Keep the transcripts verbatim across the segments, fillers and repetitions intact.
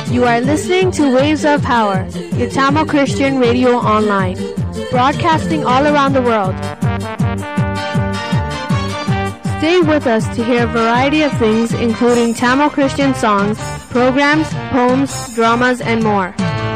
You are listening to Waves of Power, your Tamil Christian radio online, broadcasting all around the world. Stay with us to hear a variety of things, including Tamil Christian songs, programs, poems, dramas, and more.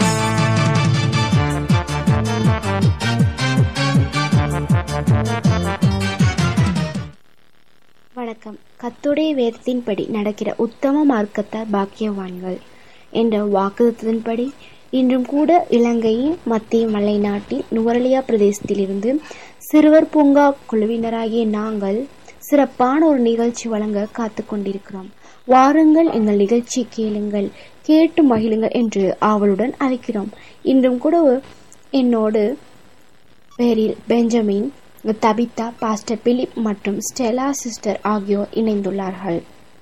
வணக்கம். கர்த்தருடைய வேதத்தின்படி நடக்கிற உத்தம மார்க்கத்தார் பாக்கியவான்கள் என்ற வாக்குத்தத்தின்படி இன்றும் கூட இலங்கையின் மத்திய மலை நாட்டில் நுவரெலியா பிரதேசத்திலிருந்து சிறுவர் பூங்கா குழுவினராகிய நாங்கள் சிறப்பான ஒரு நிகழ்ச்சி வழங்க காத்து கொண்டிருக்கிறோம். வாருங்கள், எங்கள் நிகழ்ச்சி கேளுங்கள், கேட்டு மகிழுங்கள் என்று ஆவலுடன் அழைக்கிறோம். இன்றும் கூட என்னோடு பேரில் பெஞ்சமின், தபிதா, பாஸ்டர் பிலிப் மற்றும் ஸ்டெலா சிஸ்டர் ஆகியோர் இணைந்துள்ளார்கள்.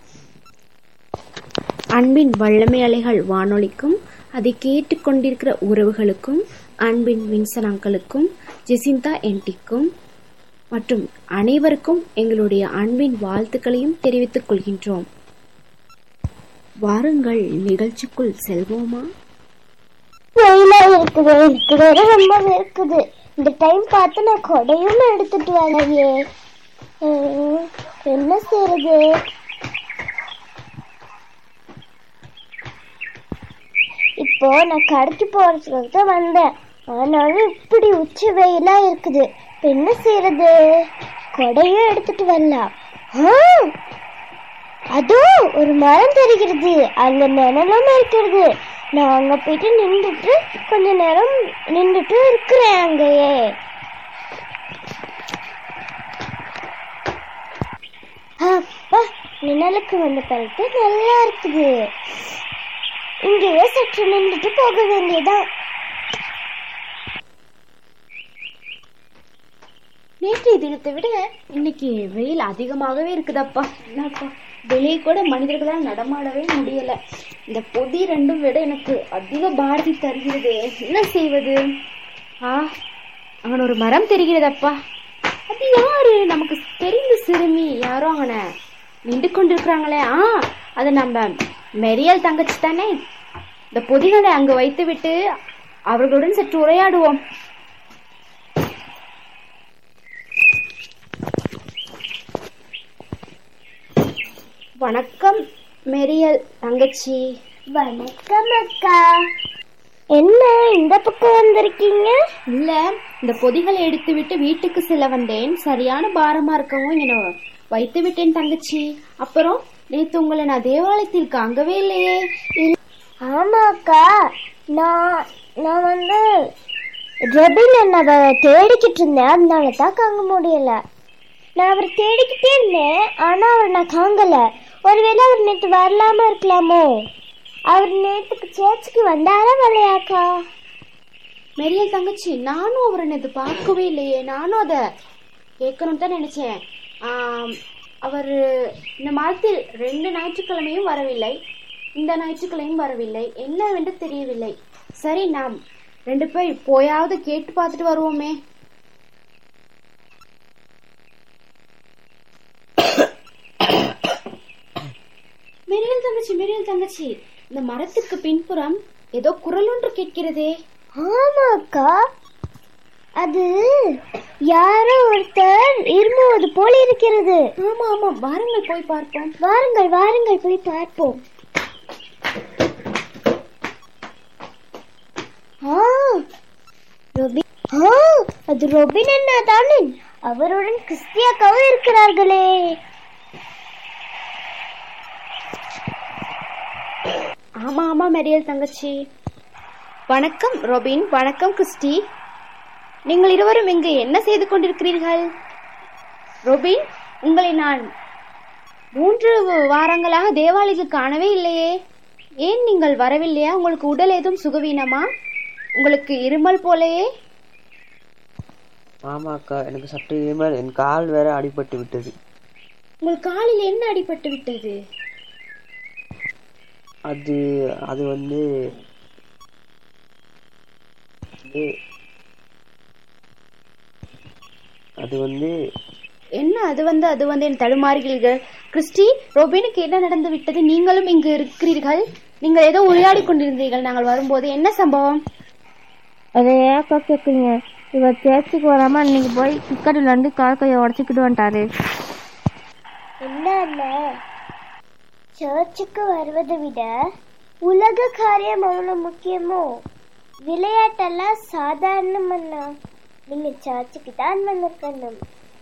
அன்பின் வல்லமை அலைகள் வானொலிக்கும் அதை கேட்டுக்கொண்டிருக்கிற உறவுகளுக்கும், அன்பின் வின்சன் அங்கிளுக்கும், ஜெசிந்தா என்டிக்கும் மற்றும் அனைவருக்கும் எங்களுடைய அன்பின் வாழ்த்துக்களையும் தெரிவித்துக் கொள்கின்றோம். வாருங்கள், நிகழ்ச்சிக்குள் செல்வோமா? வெயிலா இருக்குது, எனக்கு வேற ரொம்ப இருக்குது. இந்த டைம் பார்த்து நான் கொடையும் எடுத்துட்டு வரலையே, என்ன செய்யறது? இப்போ நான் கடைக்கு போறதுக்கு தான் வந்தேன், ஆனாலும் இப்படி உச்சி வெயிலா இருக்குது. இப்போ என்ன செய்யறது? கொடையும் எடுத்துட்டு வரலாம். அதோ ஒரு மரம் தெரிகிறது, அங்க நிழலும் இருக்கிறது. நான் அங்க போயிட்டு நின்றுட்டு கொஞ்ச நேரம் நின்றுட்டு இருக்கிறேன் அங்கேயே. அப்பா, நிழலுக்கு வந்த பிறகு நல்லா இருக்குது. இங்கேயே சற்று நின்றுட்டு போக வேண்டியதான். நேற்றைய தினத்தை விட இன்னைக்கு வெயில் அதிகமாகவே இருக்குதாப்பா. என்னப்பா, வெளியே கூட மனிதர்களால் நடமாடவே முடியல. இந்த பொதி ரெண்டும் விட எனக்கு அதிக பாரதி தருகிறது. என்ன செய்வது? ஆ, அவன் ஒரு மரம் தெரிகிறதப்பா. அது யாரு? நமக்கு தெரிந்த சிறுமி யாரோ அவனை நின்று கொண்டிருக்கிறாங்களே. ஆ, அது நம்ம மெரியல் தங்கச்சி தானே. இந்த பொதிகளை அங்கு வைத்து விட்டு அவர்களுடன் சற்று உரையாடுவோம். வணக்கம் மெரியல் தங்கச்சி. வணக்கம் அக்கா. என்ன இந்த பக்கம் வந்திருக்கீங்க? இல்ல, இந்த பொதிகளை எடுத்து விட்டு வீட்டுக்கு செல்ல வந்தேன். சரியான பாரமா இருக்கவும் இங்க வைத்து விட்டேன் தங்கச்சி. அப்புறம் நேத்து உங்களை நான் தேவாலயத்தில் காங்கவே இல்லையே. ஆமா அக்கா, நான் நான் வந்து ரெபின் என்னை தேடிக்கிட்டு இருந்தேன், அதனால தான் காங்க முடியல. நான் அவர் தேடிக்கிட்டே இருந்தேன், ஆனா அவர் நான் காங்கல. ஒருவேளை அவர் நேற்று வரலாம இருக்கலாமோ? அவர் நேற்றுக்கு சேர்ச்சுக்கு வந்தாரா வரலையாக்கா? மெரியல் தங்கச்சி, நானும் அவரை நேற்று பார்க்கவே இல்லையே. நானும் அதை கேட்கணும் தான் நினைச்சேன். அவர் இந்த மாதத்தில் ரெண்டு ஞாயிற்றுக்கிழமையும் வரவில்லை, இந்த ஞாயிற்றுக்கிழமையும் வரவில்லை. என்னவென்று தெரியவில்லை. சரி, நாம் ரெண்டு பேர் போயாவது கேட்டு பார்த்துட்டு வருவோமே. மெரியல் தங்கச்சி, மெரியல் தங்கச்சி, இந்த மரத்துக்கு பின்புறம் ஏதோ குரல் ஒன்று கேட்கிறதே. ஆமாக்கா, அது யாரோ ஒருத்தர் இருமுவது போல இருக்கிறது. ஆமா ஆமா, வாருங்கள் போய் பார்ப்போம். வாருங்கள் வாருங்கள் போய் பார்ப்போம். அது ரொபின் அண்ணா தானே? அவருடன் கிறிஸ்டியாக்காவும் இருக்கிறார்களே. ஆமா ஆமா மெரியல் தங்கச்சி. வணக்கம் ரொபின். வணக்கம் கிறிஸ்டி. நீங்கள் இருவரும் இங்கு என்ன செய்து கொண்டிருக்கிறீர்கள்? ரொபின், உங்களை நான் மூன்று வாரங்களாக தேவாலயத்தில் காணவே இல்லையே. ஏன் நீங்கள் வரவில்லையா? உங்களுக்கு உடல் ஏதும் சுகவீனமா? உங்களுக்கு இருமல் போலையே. ஆமாக்கா, எனக்கு சற்று இருமல். என் கால் வேற அடிபட்டு விட்டது. உங்கள் காலில் என்ன அடிபட்டு விட்டது? அது அது வந்து அது வந்து என்ன அது வந்து அது வந்து என் தடுமாறுகிறீர்கள்? கிறிஸ்டி, ரொபினுக்கு என்ன நடந்து விட்டது? நீங்களும் இங்கு இருக்கிறீர்கள். நீங்கள் ஏதோ உரையாடி கொண்டிருந்தீர்கள் நாங்கள் வரும்போது. என்ன சம்பவம்? அதை ஏக்கா கேட்குறீங்க? இவர் சேர்ச்சுக்கு வராமல் இன்னைக்கு போய் கிரிக்கெட் விளாண்டு கால் கையை உடச்சிக்கிட்டு வந்துட்டாரு. என்ன சர்ச்சுக்கு வருவதை விட உலக காரியம் அவ்வளோ முக்கியமோ? விளையாட்டெல்லாம் சாதாரணமண்ணா. நீங்க சர்ச்சுக்கு தான் வந்திருக்கணும்.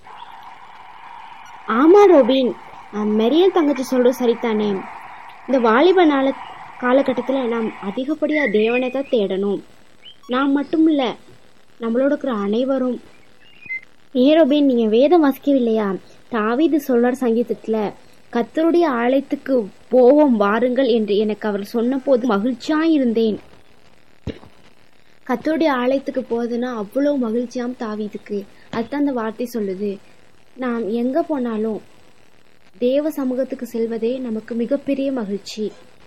ஆமா ரோபின், மெரியல் தங்கச்சி சொல்றது சரிதானே. இந்த வாலிப நாள காலகட்டத்தில் நாம் அதிகப்படியாக தேவனை தான் தேடணும். நான் மட்டும் இல்லை, நம்மளோட இருக்கிற அனைவரும். ஏ ரோபின், நீங்கள் வேதம் வாசிக்கவில்லையா? தாவீது சொல்றார் சங்கீதத்தில், கர்த்தருடைய ஆலயத்துக்கு போவோம் வாருங்கள் என்று எனக்கு அவர் சொன்ன போது மகிழ்ச்சியாக இருந்தேன். கர்த்தருடைய ஆலயத்துக்கு போகுதுன்னா அவ்வளோ மகிழ்ச்சியாம் தாவீதுக்கு. அதுதான் அந்த வார்த்தை சொல்லுது. நாம் எங்கே போனாலும் தேவ சமூகத்துக்கு செல்வதே நமக்கு மிகப்பெரிய மகிழ்ச்சி.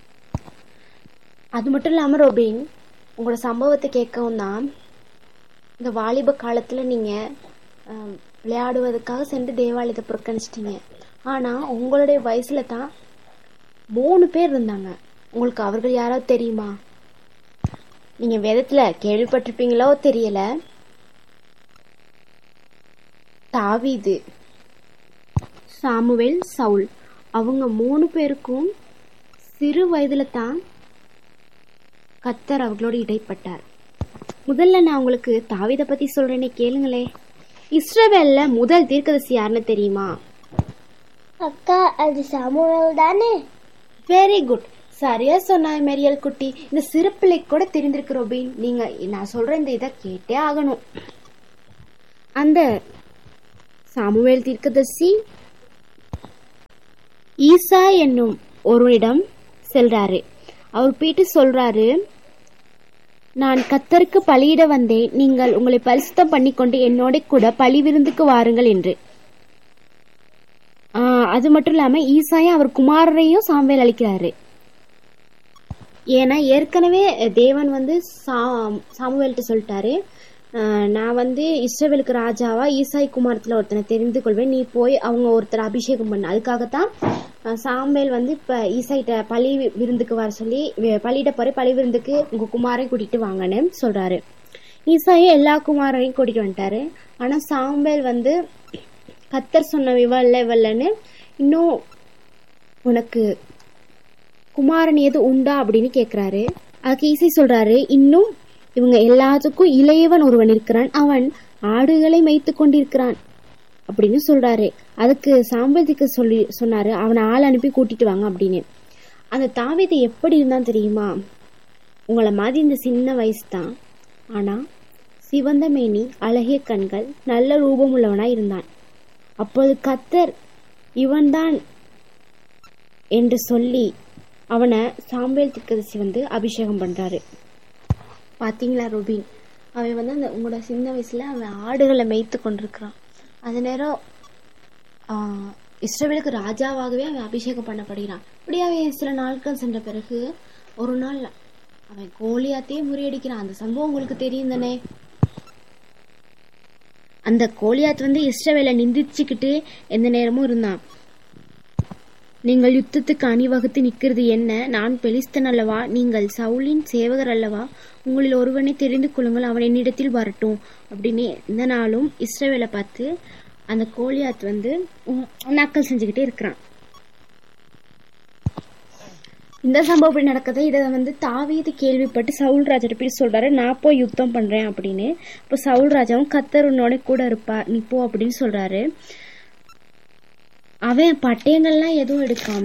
அது மட்டும் இல்லாமல் ரோபின், உங்களோட சம்பவத்தை கேட்கவும் தான், இந்த வாலிப காலத்தில் நீங்கள் விளையாடுவதற்காக சென்று தேவாலயத்தை புறக்கணிச்சிட்டிங்க. ஆனால் உங்களுடைய வயசில் தான் மூணு பேர் இருந்தாங்க. உங்களுக்கு அவர்கள் யாராவது தெரியுமா? நீங்கள் வேதத்தில் கேள்விப்பட்டிருப்பீங்களோ தெரியல. தாவீது, சாமுவேல், சவுல், அவங்க மூணு பேருக்கும் சிறு வயதுல தான் கர்த்தர் அவர்களோடு இடைப்பட்டார். முதல்ல நான் உங்களுக்கு தாவீதை பத்தி சொல்றேனே, கேளுங்களே. இஸ்ரவேல்ல முதல் தீர்க்கதரிசி யாருன்னு தெரியுமா? அக்கா, அது சாமுவேல் தானே? வெரி குட், சரியா சொன்னாய் மெரியல் குட்டி. இந்த சிறு பிள்ளைக்கு கூட தெரிந்திருக்கு ரோபின். நீங்க நான் சொல்ற இந்த இதை கேட்டே ஆகணும். அந்த சாமுவேல் தீர்க்கதரிசி ஈசா என்னும் ஒருவரிடம் செல்றாரு. அவர் போயிட்டு சொல்றாரு, நான் கர்த்தருக்கு பலியிட வந்தேன், நீங்கள் உங்களை பரிசுத்தம் பண்ணிக்கொண்டு என்னோட கூட பலி விருந்துக்கு வாருங்கள் என்று. ஆஹ் அது மட்டும் இல்லாம ஈசாயா அவர் குமாரரையும் சாமுவேல் அளிக்கிறாரு. ஏன்னா ஏற்கனவே தேவன் வந்து சா சாமுவேல்கிட்ட சொல்லிட்டாரு, நான் வந்து இஸ்ரவேலுக்கு ராஜாவா ஈசாய் குமாரத்துல ஒருத்தனை தெரிந்து கொள்வேன், நீ போய் அவங்க ஒருத்தர் அபிஷேகம் பண்ண. அதுக்காகத்தான் சாமுவேல் வந்து இப்ப ஈசாயிட்ட பழி விருந்துக்கு வர சொல்லி, பலியிட போற பழி விருந்துக்கு உங்க குமாரையும் கூட்டிட்டு வாங்கன்னு சொல்றாரு. ஈசாயும் எல்லா குமாரையும் கூட்டிட்டு வந்துட்டாரு. ஆனா சாமுவேல் வந்து கர்த்தர் சொன்ன இவல்ல இவல்லன்னு, இன்னும் உனக்கு குமாரன் எது உண்டா அப்படின்னு கேக்குறாரு. அதுக்கு ஈசை சொல்றாரு, இன்னும் இவங்க எல்லாத்துக்கும் இளையவன் ஒருவன் இருக்கிறான், அவன் ஆடுகளை மேய்த்து கொண்டிருக்கிறான் அப்படின்னு சொல்றாரு. அதுக்கு சாம்பலுக்கு சொல்லி சொன்னாரு, அவனை ஆள் அனுப்பி கூட்டிட்டு வாங்க அப்படின்னு. அந்த தாவீது எப்படி இருந்தான் தெரியுமா? உங்களை மாதிரி இந்த சின்ன வயசு தான், ஆனா சிவந்த மேனி, அழகிய கண்கள், நல்ல ரூபம் உள்ளவனா இருந்தான். அப்போது கர்த்தர் இவன்தான் என்று சொல்லி அவனை சாமுவேல் தீர்க்கதரிசி வந்து அபிஷேகம் பண்றாரு. பாத்தீங்களா ரோபின், அவன் வந்து அந்த உங்களோட சின்ன வயசுல அவன் ஆடுகளை மேய்த்து கொண்டிருக்கிறான். அந்த நேரம் ஆஹ் இஸ்ரவேலுக்கு ராஜாவாகவே அவன் அபிஷேகம் பண்ணப்படுகிறான். இப்படி அவன் சில நாட்கள் சென்ற பிறகு ஒரு நாள் அவன் கோலியாத்தையே முறியடிக்கிறான். அந்த சம்பவம் உங்களுக்கு தெரியும் தானே? அந்த கோலியாத் வந்து இஸ்ரவேலை நிந்திச்சுக்கிட்டு எந்த நேரமும் இருந்தான். நீங்கள் யுத்தத்துக்கு அணிவகுத்து நிற்கிறது என்ன? நான் பெலிஸ்தன் அல்லவா? நீங்கள் சவுலின் சேவகர் அல்லவா? உங்களில் ஒருவனை தெரிந்து கொள்ளுங்கள், அவன் என்னிடத்தில் வரட்டும் அப்படின்னு இந்த நாளும் இஸ்ரவேலை பார்த்து அந்த கோலியாத் வந்து நக்கல் செஞ்சுக்கிட்டே இருக்கிறான். இந்த சம்பவம் இப்படி நடக்குது. இதை வந்து தாவீது கேள்விப்பட்டு சவுல் ராஜா போய் சொல்றாரு, நான் போய் யுத்தம் பண்றேன் அப்படின்னு. இப்போ சவுல் ராஜாவும் கர்த்தர் உன்னோட கூட இருப்பார், நீ போ அப்படின்னு சொல்றாரு. அவன் பட்டயங்கள்லாம் எதுவும் எடுக்காம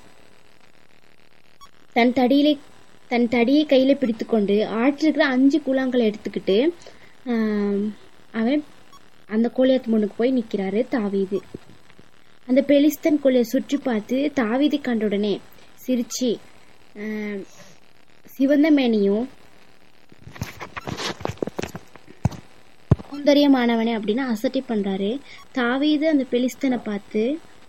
தன் தடியிலே தன் தடியை கையில பிடித்து கொண்டு ஆற்றில் இருக்கிற அஞ்சு கூழாங்களை எடுத்துக்கிட்டு ஆஹ் அவன் அந்த கோலியாத் முன்னுக்கு போய் நிக்கிறாரு தாவீது. அந்த பெலிஸ்தன் கோலியை சுற்றி பார்த்து தாவீதை கண்ட உடனே சிரிச்சு, ஆஹ் சிவந்த மேனியும் சௌந்தரியமானவனே அப்படின்னு அசட்டை பண்றாரு. தாவீது அந்த பெலிஸ்தனை பார்த்து,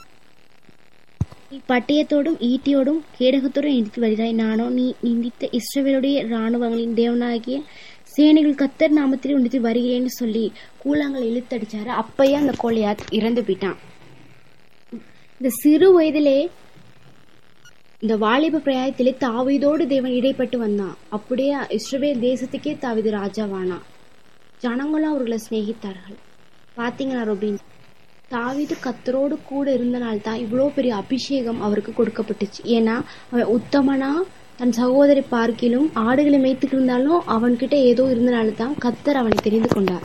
நீ பட்டயத்தோடும் ஈட்டியோடும் கேடகத்தோடும் எடுத்து வருகிறாய், நானோ நீ நிந்தித்த இஸ்ரவேலுடைய இராணுவங்களின் தேவனாகிய சேனைகள் கர்த்தர் நாமத்திலே உண்டித்து வருகிறேன்னு சொல்லி கூழாங்களை இழுத்தடிச்சாரு. அப்பயே அந்த கோலியாத் இறந்து போயிட்டான். இந்த சிறு வயதிலே இந்த வாலிப பிராயத்திலே தாவீதோடு தேவன் இடைப்பட்டு வந்தான். அப்படியே இஸ்ரவேல் தேசத்துக்கே தாவீது ராஜாவானா. ஜனங்களும் அவர்களை சிநேகித்தார்கள். பாத்தீங்களா ரோபின், தாவீது கர்த்தரோடு கூட இருந்தனால்தான் இவ்வளோ பெரிய அபிஷேகம் அவருக்கு கொடுக்கப்பட்டுச்சு. ஏன்னா அவன் உத்தமனா தன் சகோதரி பார்க்கிலும் ஆடுகளை மேய்த்துக்கு இருந்தாலும் அவன்கிட்ட ஏதோ இருந்தனால தான் கர்த்தர் அவனை தெரிந்து கொண்டார்.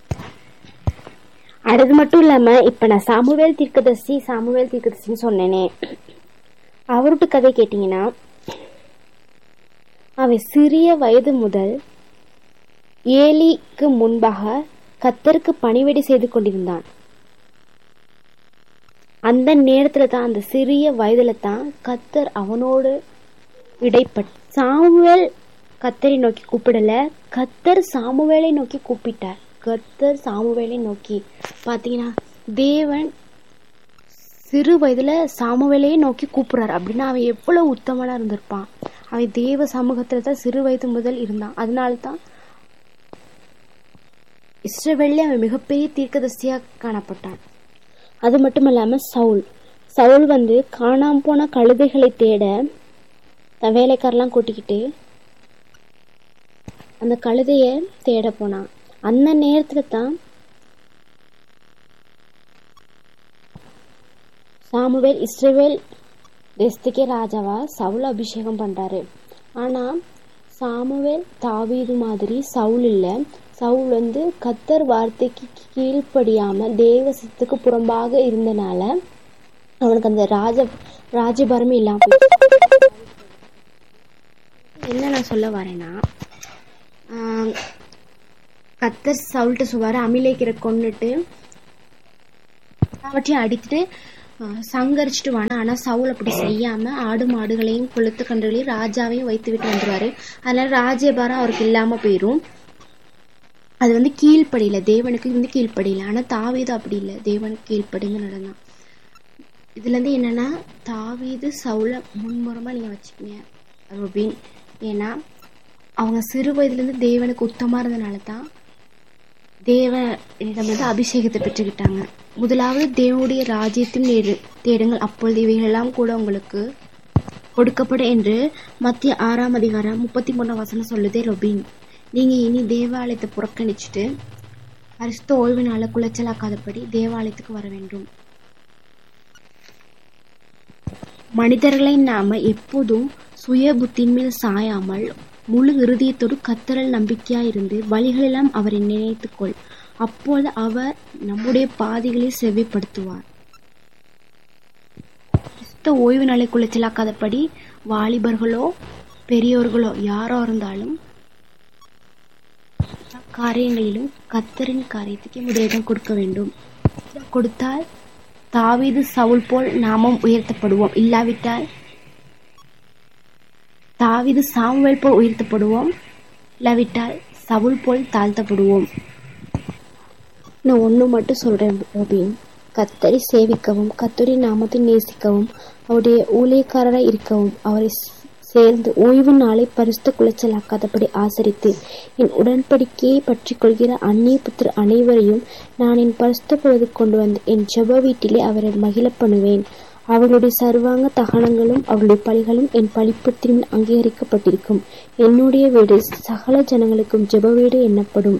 அது மட்டும் இல்லாம இப்ப நான் சாமுவேல் தீர்க்கதரிசி சாமுவேல் தீர்க்கதரிசின்னு சொன்னேனே, அவருடைய கதை கேட்டீங்கன்னா அவன் சிறிய வயது முதல் ஏலிக்கு முன்பாக கர்த்தருக்கு பணிவிடை செய்து கொண்டிருந்தான். அந்த நேரத்துல தான், அந்த சிறிய வயதுல தான் கர்த்தர் அவனோடு இடைப்பட்டு, சாமுவேல் கர்த்தரை நோக்கி கூப்பிடல, கர்த்தர் சாமுவேலை நோக்கி கூப்பிட்டார். கர்த்தர் சாமுவேலை நோக்கி. பாத்தீங்கன்னா தேவன் சிறு வயதுல சாமுவேலையே நோக்கி கூப்பிடுறாரு. அப்படின்னா அவன் எவ்வளவு உத்தமனா இருந்திருப்பான். அவன் தேவ சமூகத்துல தான் சிறு வயது முதல் இருந்தான். அதனால்தான் இஸ்ரவேல்ல அவன் மிகப்பெரிய தீர்க்கதரிசியா காணப்பட்டான். அது மட்டும் இல்லாம சவுல் சவுல் வந்து காணாம போன கழுதைகளை தேட தன் வேலைக்காரெல்லாம் கூட்டிக்கிட்டு அந்த கழுதைய தேட போனான். அந்த நேரத்துல தான் சாமுவேல் இஸ்ரவேல் தேசத்துக்கே ராஜாவா சவுல் அபிஷேகம் பண்றாரு. ஆனா சாமுவேல் தாவீது மாதிரி சவுல் இல்ல. சவுல் வந்து கர்த்தர் வார்த்தைக்கு கீழ்ப்படியாம தேவசத்துக்கு புறம்பாக இருந்தனால அவனுக்கு அந்த ராஜ ராஜபாரமே இல்லாம போயிடுச்சு. என்ன நான் சொல்ல வரேன்னா, ஆஹ் கர்த்தர் சவுல்கிட்ட சொல்வாரு, அமிலேக்கரை கொன்னுட்டு அவற்றையும் அடித்துட்டு சங்கரிச்சுட்டு வானா. ஆனா சவுல் அப்படி செய்யாம ஆடு மாடுகளையும் கொளுத்து கன்றுகளையும் ராஜாவையும் வைத்து விட்டு வந்துருவாரு. அதனால ராஜ்யபாரம் அவருக்கு இல்லாம போயிரும். அது வந்து கீழ்ப்படியில, தேவனுக்கு வந்து கீழ்ப்படியில. ஆனா தாவீது அப்படி இல்லை, தேவனுக்கு கீழ்ப்படிந்து நடந்தான். இதுல இருந்து என்னன்னா, தாவீது சவுல முன்முறமா நீங்க வச்சுக்கீங்க ரோபின். ஏன்னா அவங்க சிறு வயதுல இருந்து தேவனுக்கு உத்தமா இருந்தனாலதான் தேவனிடம் வந்து அபிஷேகத்தை பெற்றுக்கிட்டாங்க. முதலாவது தேவனுடைய ராஜ்யத்தின் தேடுங்கள், அப்பொழுது இவைகளெல்லாம் கூட உங்களுக்கு கொடுக்கப்படும் என்று மத்திய ஆறாம் அதிகாரம் முப்பத்தி மூணாம் வசனம் சொல்லுதே ரோபின். நீங்க இனி தேவாலயத்தை புறக்கணிச்சுட்டு பரிசுத்த ஓய்வு நாள குலைச்சலாக்காதபடி தேவாலயத்துக்கு வர வேண்டும். மனிதர்களை நாம எப்போதும் சுய புத்தின் மேல் சாயாமல் முழு இருதயத்தோடு கர்த்தரில் நம்பிக்கையா இருந்து வழிகளெல்லாம் அவரை நினைத்துக்கொள். அப்போது அவர் நம்முடைய பாதைகளை செவ்விப்படுத்துவார். பரிசுத்த ஓய்வு நாளை குலைச்சலாக்காதபடி வாலிபர்களோ பெரியோர்களோ யாரோ இருந்தாலும் காரியங்களிலும் கர்த்தரின் காரியத்துக்கு முதலிடம் கொடுக்க வேண்டும். கொடுத்தால் தாவீது சவுல் போல் நாமும் உயர்த்தப்படுவோம். இல்லாவிட்டால் தாவீது சாமுவேல் போல் உயர்த்தப்படுவோம். இல்லாவிட்டால் சவுல் போல் தாழ்த்தப்படுவோம். நான் ஒண்ணு மட்டும் சொல்றேன் ரோபின், கர்த்தரை சேவிக்கவும் கர்த்தரின் நாமத்தை நேசிக்கவும் அவருடைய ஊழியக்காரராய் இருக்கவும் அவரை சேர்ந்து ஓய்வு நாளை பரிசுத்த குலைச்சலாக்காதபடி ஆசரித்து என் உடன்படிக்கையை பற்றி கொள்கிற அந்நிய புத்திர அனைவரையும் நான் என் பரிசுத்த பொழுது கொண்டு வந்து என் ஜெப வீட்டிலே அவரை மகிழ பண்ணுவேன். அவர்களுடைய சர்வாங்க தகனங்களும் அவருடைய பலிகளும் என் பலிபத்திரில் அங்கீகரிக்கப்பட்டிருக்கும். என்னுடைய வீடு சகல ஜனங்களுக்கும் ஜெப வீடு எண்ணப்படும்.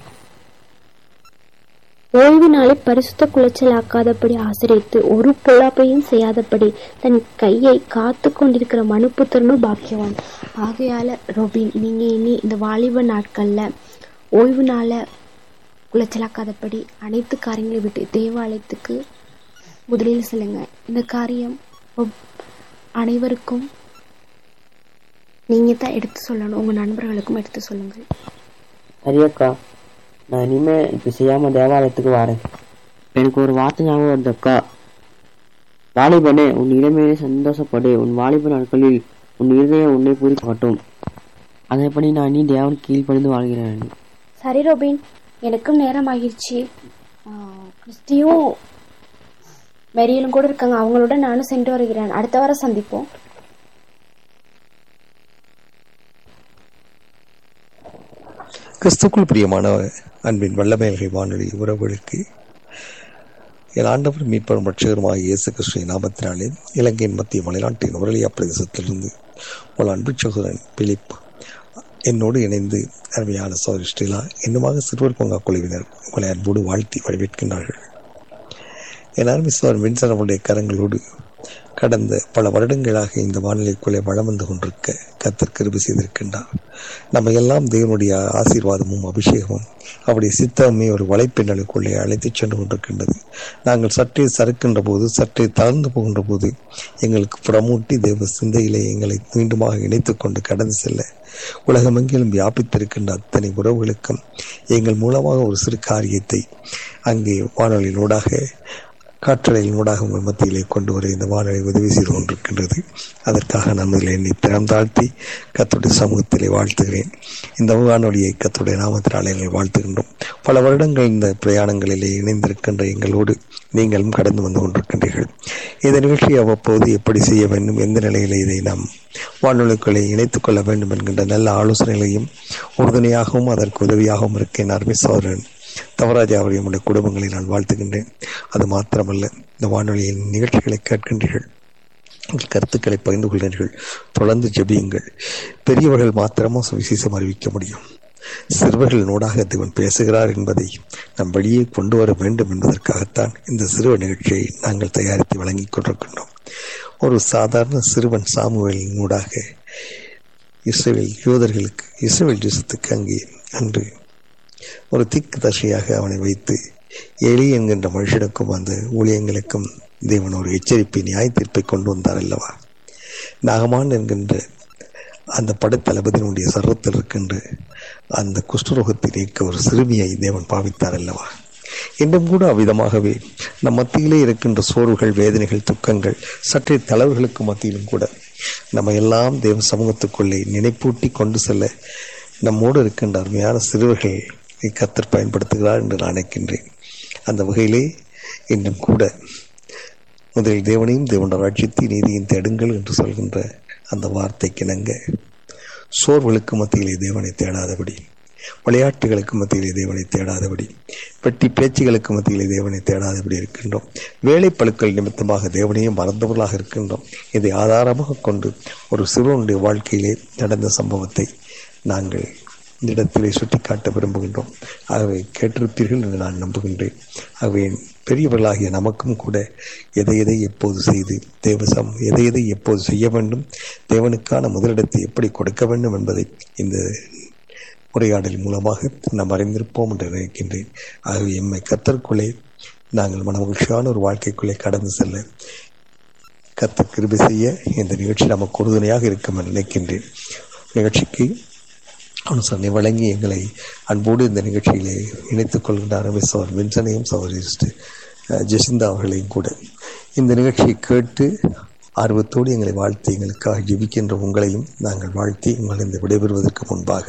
ஓய்வு நாளை பரிசுத்த குலைச்சலாக்காதபடி ஆசிரித்து ஒரு பொல்லாப்பையும் செய்யாதபடி தன் கையை காத்து கொண்டிருக்கிற மனுப்புத்திரனும் பாக்கியவான். ஆகையால ரோபின், நீங்க இனி இந்த வாலிப நாட்கள்ல ஓய்வு நாள குலைச்சலாக்காதபடி அனைத்து காரியங்களை விட்டு தேவாலயத்துக்கு முதலில் செல்லுங்க. இந்த காரியம் அனைவருக்கும் நீங்க தான் எடுத்து சொல்லணும், உங்க நண்பர்களுக்கும் எடுத்து சொல்லுங்கள். சரியக்கா, நான் இனிமே இப்ப செய்யாம தேவாலயத்துக்கு வரேன். எனக்கு ஒரு வார்த்தை ஞாபகம் வருதுக்கா. வாலிபனே, உன் இளமையிலே சந்தோஷப்படு, உன் வாலிப நாட்களில் உன் இருதயம் உன்னை பூரிக்கட்டும். அதேபடி நான் இனி தேவன் கீழ்ப்படிந்து வாழ்கிறேன். சரி ரோபின், எனக்கும் நேரம் ஆகிருச்சு. கிறிஸ்டியும் மெரியலும் கூட இருக்காங்க, அவங்களோட நானும் சென்று வருகிறேன். அடுத்த வாரம் சந்திப்போம். கிறிஸ்துக்குள் பிரியமான அன்பின் வல்லமை வானொலி உறவுகளுக்கு என் ஆண்டவர் மீட்பரும் ரட்சகருமாகிய இயேசு கிறிஸ்துவின் நாமத்தினாலே இலங்கையின் மத்திய மலைநாட்டின் நுவரெலியா பிரதேசத்திலிருந்து உங்கள் அன்பு சகோதரன் பிலிப் என்னோடு இணைந்து அருமையான சகோதரி ஸ்ரீலா இன்னுமாக சிறுவர் பூங்கா குழுவினர் உங்களை அன்போடு வாழ்த்தி வரவேற்கின்றார்கள். என் அருமை சகோதரன் வின்சன் அவருடைய கரங்களோடு கடந்த பல வருடங்களாக இந்த வானிலைக்குள்ளே வளம் வந்து கொண்டிருக்க கர்த்தர் கிருபை செய்திருக்கின்றார். நம்ம எல்லாம் தேவனுடைய ஆசீர்வாதமும் அபிஷேகமும் அவருடைய சித்தமே ஒரு வலைப்பின்னலுக்குள்ளே அழைத்துச் சென்று கொண்டிருக்கின்றது. நாங்கள் சற்றே சறுக்கின்ற போது, சற்றே தளர்ந்து போகின்ற போது எங்களுக்கு புறமூட்டி தேவ சிந்தையிலே எங்களை மீண்டுமாக இணைத்துக் கொண்டு கடந்து செல்ல உலகமெங்கிலும் வியாபித்திருக்கின்ற அத்தனை உறவுகளுக்கும் எங்கள் மூலமாக ஒரு சிறு காரியத்தை அங்கே வானொலியினூடாக காற்றலையில் ஊடாக உங்கள் மத்தியிலே கொண்டு வர இந்த வானொலி உதவி செய்து கொண்டிருக்கின்றது. அதற்காக நான் முதலில் என்னை திறம் தாழ்த்தி கர்த்தருடைய சமூகத்திலே வாழ்த்துகிறேன். இந்த வானொலியை கர்த்தருடைய நாமத்தினாலே எங்களை வாழ்த்துகின்றோம். பல வருடங்கள் இந்த பிரயாணங்களிலே இணைந்திருக்கின்ற எங்களோடு நீங்களும் கடந்து வந்து கொண்டிருக்கின்றீர்கள். இந்த நிகழ்ச்சியை அவ்வப்போது எப்படி செய்ய வேண்டும், எந்த நிலையிலே இதை நாம் வானொலிகளை இணைத்துக் கொள்ள வேண்டும் என்கின்ற நல்ல ஆலோசனைகளையும் உறுதுணையாகவும் அதற்கு உதவியாகவும் இருக்க என் அருமை சகோதரன் தவராஜா அவரையும் உடைய குடும்பங்களை நான் வாழ்த்துகின்றேன். அது மாத்திரமல்ல, இந்த வானொலியின் நிகழ்ச்சிகளை கேட்கின்றீர்கள், கருத்துக்களை பகிர்ந்து கொள்கிறீர்கள், தொடர்ந்து ஜெபியுங்கள். பெரியவர்கள் மாத்திரமோ சுவிசேஷம் அறிவிக்க முடியும். சிறுவர்கள் நூடாக தேவன் பேசுகிறார் என்பதை நம் வெளியே கொண்டு வர வேண்டும் என்பதற்காகத்தான் இந்த சிறுவர் நிகழ்ச்சியை நாங்கள் தயாரித்து வழங்கிக் கொண்டிருக்கின்றோம். ஒரு சாதாரண சிறுவன் சாமுவேலின் நூடாக இஸ்ரவேல் யூதர்களுக்கு, இஸ்ரவேல் தேசத்துக்கு அங்கே அன்று ஒரு திக்கு தசையாக அவனை வைத்து எலி என்கின்ற மனுஷனுக்கும் அந்த ஊழியங்களுக்கும் தேவன் ஒரு எச்சரிப்பை, நியாய தீர்ப்பை கொண்டு வந்தார் அல்லவா. நாகமான் என்கின்ற அந்த படைத்தளபதியினுடைய சர்வத்தில் இருக்கின்ற அந்த குஷ்டரோகத்தை நீக்க ஒரு சிறுமியை தேவன் பாவித்தார் அல்லவா. இன்றும் கூட அவ்விதமாகவே நம் மத்தியிலே இருக்கின்ற சோர்வுகள், வேதனைகள், துக்கங்கள், சற்றே தளவுகளுக்கு மத்தியிலும் கூட நம்ம எல்லாம் தேவ சமூகத்துக்குள்ளே நினைப்பூட்டி கொண்டு செல்ல நம்மோடு இருக்கின்ற அருமையான சிறுவர்கள் கர்த்தர் பயன்படுத்துகிறார் என்று நான் நினைக்கின்றேன். அந்த வகையிலே இன்னும் கூட முதலில் தேவனையும் தேவனுடைய ராஜ்யத்தை நீதியின் தேடுங்கள் என்று சொல்கின்ற அந்த வார்த்தைக்கு இணங்க சோர்வுகளுக்கு மத்தியிலே தேவனை தேடாதபடி, விளையாட்டுகளுக்கு மத்தியிலே தேவனை தேடாதபடி, வெட்டி பேச்சுகளுக்கு மத்தியிலே தேவனை தேடாதபடி இருக்கின்றோம். வேலை பழுக்கள் நிமித்தமாக தேவனையும் மறந்தவர்களாக இருக்கின்றோம். இதை ஆதாரமாக கொண்டு ஒரு சிறுவனுடைய வாழ்க்கையிலே நடந்த சம்பவத்தை நாங்கள் இந்த இடத்திலே சுட்டிக்காட்ட விரும்புகின்றோம். ஆகவே கேட்டிருப்பீர்கள் என்று நான் நம்புகின்றேன். ஆகவே பெரியவர்களாகிய நமக்கும் கூட எதை எதை எப்போது செய்து தேவசம் எதை எதை எப்போது செய்ய வேண்டும், தேவனுக்கான முதலிடத்தை எப்படி கொடுக்க வேண்டும் என்பதை இந்த உரையாடல் மூலமாக நாம் அறிந்திருப்போம் என்று நினைக்கின்றேன். ஆகவே எம்மை கர்த்தருக்குள்ளே நாங்கள் மனமகிழ்ச்சியான ஒரு வாழ்க்கைக்குள்ளே கடந்து செல்ல கர்த்தர் கிருபை செய்ய இந்த நிகழ்ச்சி நமக்கு உறுதுணையாக இருக்கும் என்று நினைக்கின்றேன். நிகழ்ச்சிக்கு அனுசரணை வழங்கி எங்களை அன்போடு இந்த நிகழ்ச்சியிலே இணைத்துக் கொள்கின்ற அரபி சவர் வின்சனையும் சவரிஸ்ட் ஜெசிந்தா அவர்களையும் கூட இந்த நிகழ்ச்சியை கேட்டு ஆர்வத்தோடு எங்களை வாழ்த்தி எங்களுக்காக ஜெபிக்கின்ற உங்களையும் நாங்கள் வாழ்த்தி உங்களை இந்த விடைபெறுவதற்கு முன்பாக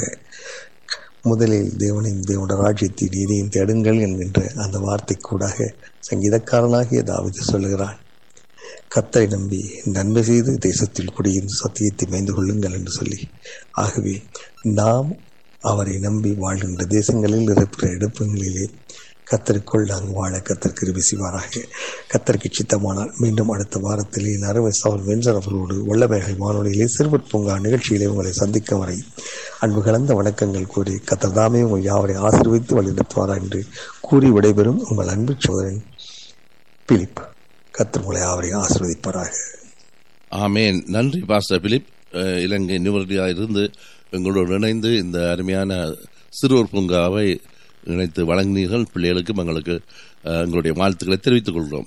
முதலில் தேவனையும் தேவனுடைய ராஜ்யத்தை நீதியும் தேடுங்கள் என்கின்ற அந்த வார்த்தை கூடாக சங்கீதக்காரனாகிய தாவீது சொல்லுகிறான், கர்த்தரை நம்பி நன்மை செய்து தேசத்தில் குடியிருந்து சத்தியத்தை மேய்ந்து கொள்ளுங்கள் என்று சொல்லி. ஆகவே நாம் அவரை நம்பி வாழ்கின்ற தேசங்களில் இருக்கிற இடப்பங்களிலே கர்த்தருக்குள் நாங்கள் வாழ கர்த்தர் கிருபை செய்வாராக. கர்த்தருக்கு சித்தமானால் மீண்டும் அடுத்த வாரத்திலே நரவை சவர் வெஞ்சர் அவர்களோடு வல்லமைகள் வானொலியிலே சிறுவர் பூங்கா நிகழ்ச்சியிலே உங்களை சந்திக்கும் வரை அன்பு கலந்த வணக்கங்கள் கூறி கர்த்தர் தாமே உங்கள் யாவரை ஆசீர்வதித்து வழிநடத்துவாரா என்று கூறி விடைபெறும் உங்கள் அன்பு சோதரன் பிலிப். கர்த்தர் உங்களை யாவரை ஆசீர்வதிப்பாராக. ஆமேன். நன்றி பாஸ்டர் பிலிப். இலங்கை நுவரெலியா இருந்து எங்களோடு இணைந்து இந்த அருமையான சிறுவர் பூங்காவை இணைத்து வழங்கினீர்கள். பிள்ளைகளுக்கும் எங்களுக்கு எங்களுடைய வாழ்த்துக்களை தெரிவித்துக் கொள்கிறோம்.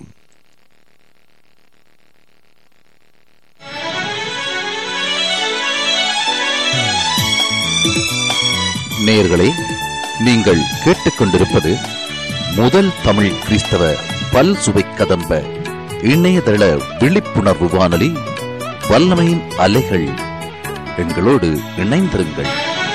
நேயர்களே, நீங்கள் கேட்டுக்கொண்டிருப்பது முதல் தமிழ் கிறிஸ்தவ பல் சுவை கதம்ப இணையதள விழிப்புணர்வு வானொலி வல்லமையின் அலைகள். எங்களோடு இணைந்திருங்கள்.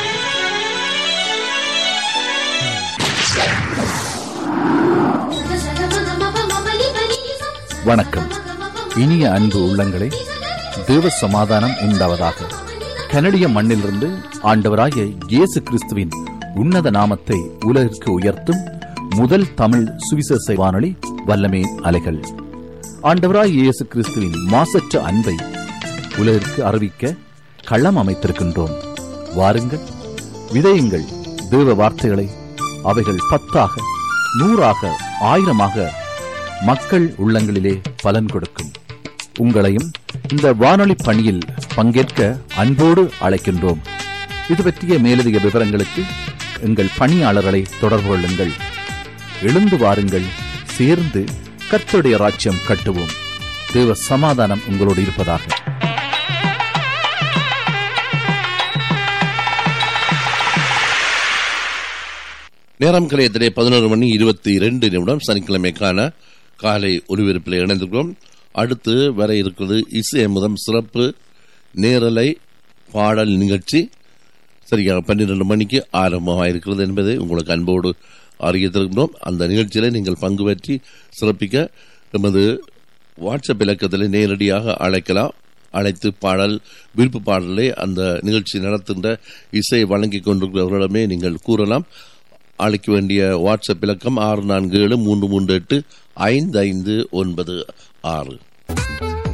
வணக்கம். இனிய அன்பு உள்ளங்களே, தேவ சமாதானம் உண்டாவதாக. கனடிய மண்ணிலிருந்து ஆண்டவராகிய இயேசு கிறிஸ்துவின் உன்னத நாமத்தை உலகிற்கு உயர்த்தும் முதல் தமிழ் சுவிசேஷ வானொலி வல்லமே அலைகள். ஆண்டவராய் இயேசு கிறிஸ்துவின் மாசற்ற அன்பை உலகிற்கு அறிவிக்க களம் அமைத்திருக்கின்றோம். வாருங்கள், விதையுங்கள் தேவ வார்த்தைகளை. அவைகள் பத்தாக, நூறாக, ஆயிரமாக மக்கள் உள்ளங்களிலே பலன் கொடுக்கும். உங்களையும் இந்த வானொலி பணியில் பங்கேற்க அன்போடு அழைக்கின்றோம். இது பற்றிய மேலதிக விவரங்களுக்கு எங்கள் பணியாளர்களை தொடர்பு கொள்ளுங்கள். எழுந்து வாருங்கள், சேர்ந்து கர்த்தருடைய ராஜ்யம் கட்டுவோம். தேவ சமாதானம் உங்களோடு இருப்பதாக. நேரம் கலையத்திலே பதினோரு மணி இருபத்தி இரண்டு நிமிடம் சனிக்கிழமைக்கான காலை ஒலிபரப்பில் இணைந்திருக்கிறோம். அடுத்து வர இருக்கிறது இசை அமுதம் சிறப்பு நேரலை பாடல் நிகழ்ச்சி. சரியாக பன்னிரண்டு மணிக்கு ஆரம்பமாக இருக்கிறது என்பதை உங்களுக்கு அன்போடு அறிவித்திருக்கிறோம். அந்த நிகழ்ச்சியில நீங்கள் பங்கு பற்றி சிறப்பிக்க எமது வாட்ஸ்அப் இலக்கத்தில் நேரடியாக அழைக்கலாம். அழைத்து பாடல் விருப்பு பாடலை அந்த நிகழ்ச்சி நடத்துகின்ற இசை வழங்கி கொண்டிருக்கிறவர்களிடமே நீங்கள் கூறலாம். அழைக்க வேண்டிய வாட்ஸ்அப் இலக்கம் ஆறு நான்கு ஏழு மூன்று மூன்று எட்டு ஐந்து ஐந்து ஒன்பது ஆறு.